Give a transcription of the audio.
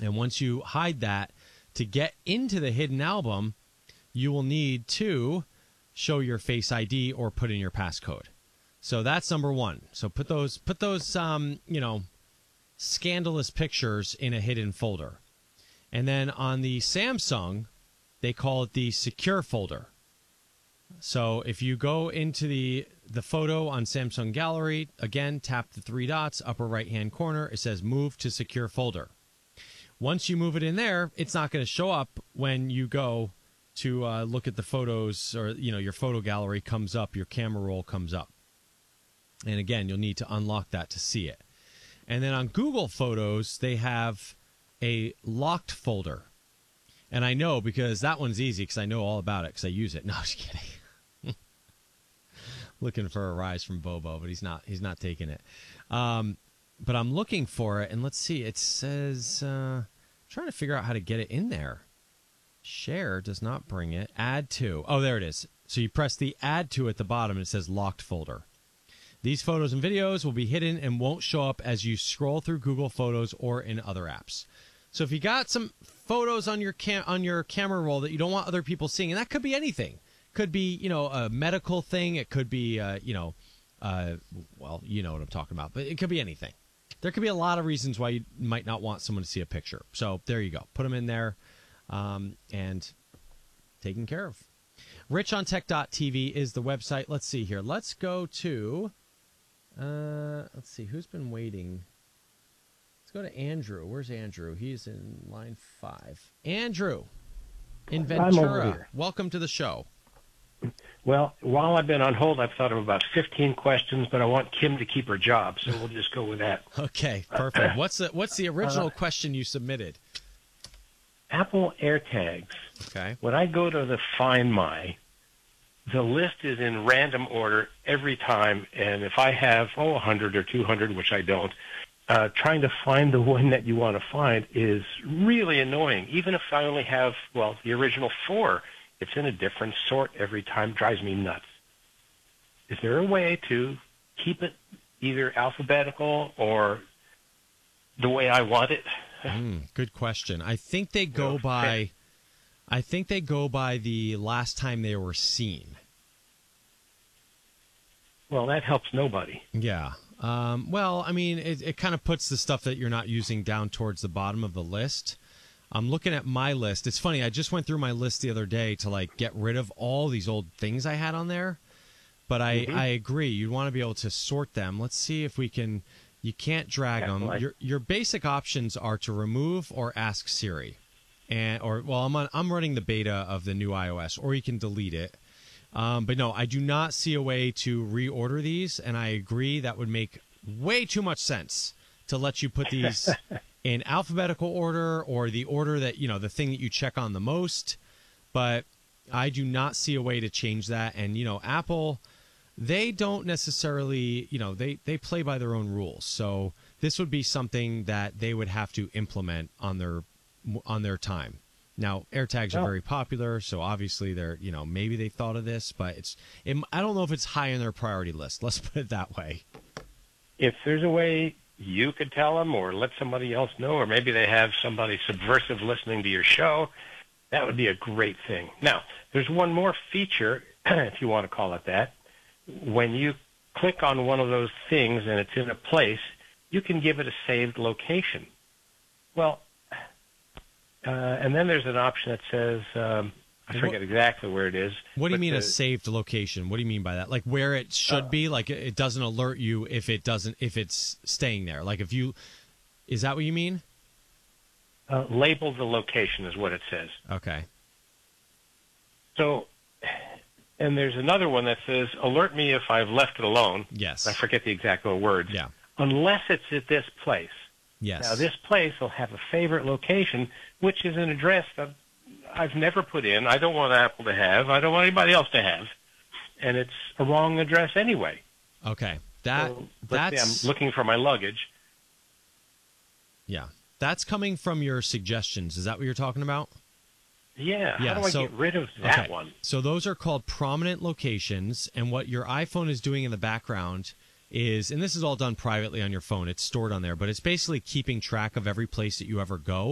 And once you hide that, to get into the hidden album, you will need to show your Face ID or put in your passcode. So that's number one. So put those scandalous pictures in a hidden folder. And then on the Samsung, they call it the secure folder. So if you go into the photo on Samsung Gallery, again, tap the three dots, upper right-hand corner. It says move to secure folder. Once you move it in there, it's not going to show up when you go to look at the photos, or your photo gallery comes up, your camera roll comes up. And again, you'll need to unlock that to see it. And then on Google Photos, they have a locked folder. And I know because that one's easy because I know all about it because I use it. No, I'm just kidding. Looking for a rise from Bobo, but he's not taking it. But I'm looking for it, and let's see. It says, trying to figure out how to get it in there. Share does not bring it. Add to. Oh, there it is. So you press the add to at the bottom, and it says locked folder. These photos and videos will be hidden and won't show up as you scroll through Google Photos or in other apps. So if you got some photos on your camera roll that you don't want other people seeing, and that could be anything. Could be, a medical thing. It could be, well, you know what I'm talking about. But it could be anything. There could be a lot of reasons why you might not want someone to see a picture. So there you go. Put them in there and taken care of. RichOnTech.tv is the website. Let's see here. Let's go to, let's see, who's been waiting? Let's go to Andrew. Where's Andrew? He's in line 5. Andrew in Ventura. Welcome to the show. Well, while I've been on hold, I've thought of about 15 questions, but I want Kim to keep her job, so we'll just go with that. Okay, perfect. What's the original question you submitted? Apple AirTags. Okay. When I go to the Find My, the list is in random order every time, and if I have 100 or 200, which I don't, trying to find the one that you want to find is really annoying. Even if I only have, the original 4, it's in a different sort every time. It drives me nuts. Is there a way to keep it either alphabetical or the way I want it? Good question. I think they go by the last time they were seen. Well, that helps nobody. Yeah. It kind of puts the stuff that you're not using down towards the bottom of the list. I'm looking at my list. It's funny. I just went through my list the other day to get rid of all these old things I had on there. But I agree. You want to be able to sort them. Let's see if we can. You can't drag them. Your basic options are to remove or ask Siri, I'm running the beta of the new iOS, or you can delete it. But no, I do not see a way to reorder these, and I agree that would make way too much sense to let you put these in alphabetical order or the order that, the thing that you check on the most. But I do not see a way to change that. And, Apple, they don't necessarily, they play by their own rules. So this would be something that they would have to implement on their time. Now, AirTags are very popular, so obviously they're, maybe they thought of this, but I don't know if it's high on their priority list. Let's put it that way. If there's a way you could tell them or let somebody else know, or maybe they have somebody subversive listening to your show, that would be a great thing. Now, there's one more feature, if you want to call it that. When you click on one of those things and it's in a place, you can give it a saved location. Well, and then there's an option that says, I forget exactly where it is. What do you mean a saved location? What do you mean by that? Like where it should be? Like it doesn't alert you if it's staying there. Like is that what you mean? Label the location is what it says. Okay. So, and there's another one that says, alert me if I've left it alone. Yes. I forget the exact words. Yeah. Unless it's at this place. Yes. Now, this place will have a favorite location, which is an address that I've never put in. I don't want Apple to have. I don't want anybody else to have. And it's a wrong address anyway. Okay. Let's say I'm looking for my luggage. Yeah. That's coming from your suggestions. Is that what you're talking about? Yeah. How do I get rid of that one? So those are called prominent locations. And what your iPhone is doing in the background is, and this is all done privately on your phone, it's stored on there, but it's basically keeping track of every place that you ever go.